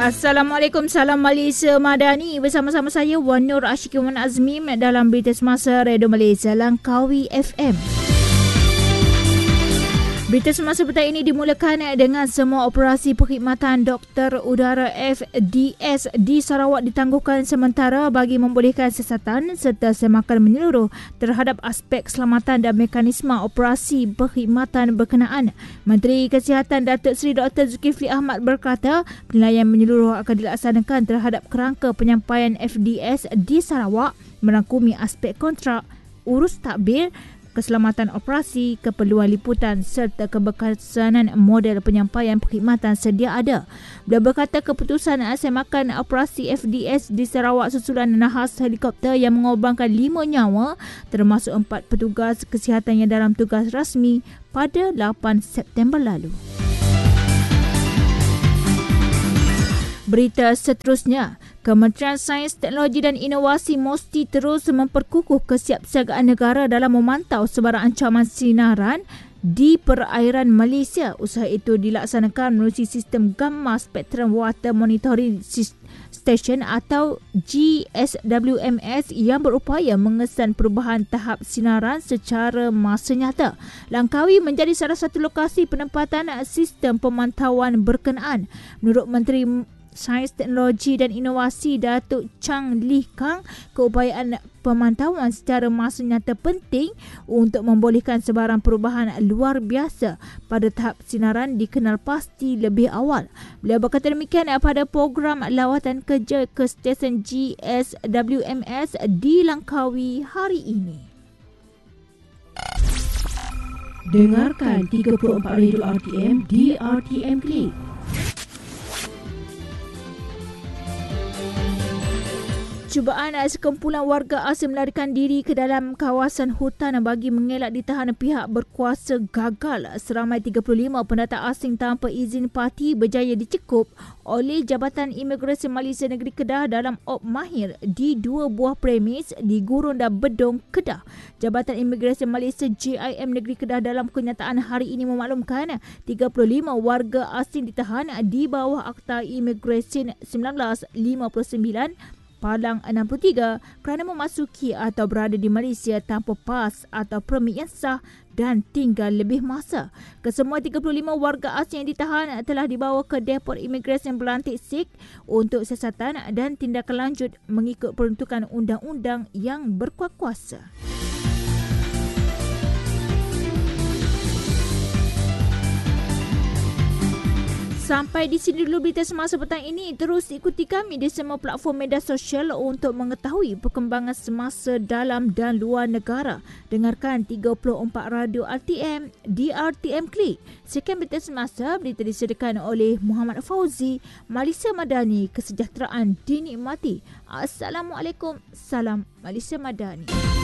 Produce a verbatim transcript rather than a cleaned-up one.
Assalamualaikum, salam Malaysia Madani. Bersama-sama saya Wan Nur Ashikin Wan Azmi dalam Berita Semasa Radio Malaysia Langkawi F M. Berita Semasa petang ini dimulakan dengan semua operasi perkhidmatan Doktor Udara F D S di Sarawak ditangguhkan sementara bagi membolehkan siasatan serta semakan menyeluruh terhadap aspek keselamatan dan mekanisme operasi perkhidmatan berkenaan. Menteri Kesihatan Datuk Seri Doktor Zulkifli Ahmad berkata, penilaian menyeluruh akan dilaksanakan terhadap kerangka penyampaian F D S di Sarawak merangkumi aspek kontrak, urus takbir, keselamatan operasi, keperluan liputan serta keberkesanan model penyampaian perkhidmatan sedia ada. Beliau berkata keputusan semakan operasi F D S di Sarawak susulan nahas helikopter yang mengorbankan lima nyawa termasuk empat petugas kesihatan yang dalam tugas rasmi pada lapan September lalu. Berita seterusnya, Kementerian Sains, Teknologi dan Inovasi mesti terus memperkukuh kesiapsiagaan negara dalam memantau sebarang ancaman sinaran di perairan Malaysia. Usaha itu dilaksanakan melalui sistem Gamma Spectrum Water Monitoring Station atau G S W M S yang berupaya mengesan perubahan tahap sinaran secara masa nyata. Langkawi menjadi salah satu lokasi penempatan sistem pemantauan berkenaan. Menurut Menteri Sains, Teknologi dan Inovasi Datuk Chang Lee Kang, keupayaan pemantauan secara masa nyata penting untuk membolehkan sebarang perubahan luar biasa pada tahap sinaran dikenal pasti lebih awal. Beliau berkata demikian pada program lawatan kerja ke stesen G S W M S di Langkawi hari ini. Dengarkan tiga puluh empat Radio R T M di R T M Click. Cubaan sekumpulan warga asing melarikan diri ke dalam kawasan hutan bagi mengelak ditahan pihak berkuasa gagal. Seramai tiga puluh lima pendata asing tanpa izin parti berjaya dicekup oleh Jabatan Imigresen Malaysia Negeri Kedah dalam op mahir di dua buah premis di Gurun dan Bedong, Kedah. Jabatan Imigresen Malaysia J I M Negeri Kedah dalam kenyataan hari ini memaklumkan tiga puluh lima warga asing ditahan di bawah Akta Imigresen seribu sembilan ratus lima puluh sembilan Palang enam puluh tiga kerana memasuki atau berada di Malaysia tanpa pas atau permit yang sah dan tinggal lebih masa. Kesemua tiga puluh lima warga asing yang ditahan telah dibawa ke Depot Imigresen Belantik Sikh untuk siasatan dan tindakan lanjut mengikut peruntukan undang-undang yang berkuasa. Sampai di sini dulu berita semasa petang ini. Terus ikuti kami di semua platform media sosial untuk mengetahui perkembangan semasa dalam dan luar negara. Dengarkan tiga puluh empat Radio R T M di R T M Click. Sekian berita semasa, berita disediakan oleh Muhammad Fauzi. Malaysia Madani, kesejahteraan dinikmati. Assalamualaikum, salam Malaysia Madani.